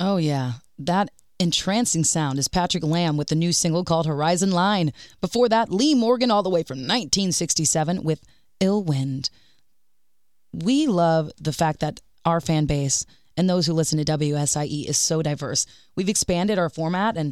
Oh, yeah. That entrancing sound is Patrick Lamb with the new single called Horizon Line. Before that, Lee Morgan all the way from 1967 with Ill Wind. We love the fact that our fan base and those who listen to WSIE is so diverse. We've expanded our format, and